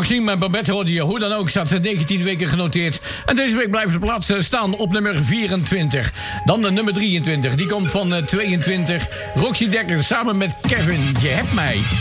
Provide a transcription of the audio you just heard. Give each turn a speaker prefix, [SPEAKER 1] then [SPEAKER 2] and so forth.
[SPEAKER 1] Roxy met Babette hoorde je. Hoe dan ook staat 19 weken genoteerd. En deze week blijft de plaats staan op nummer 24. Dan de nummer 23. Die komt van 22. Roxy Dekker samen met Kevin. Je hebt mij.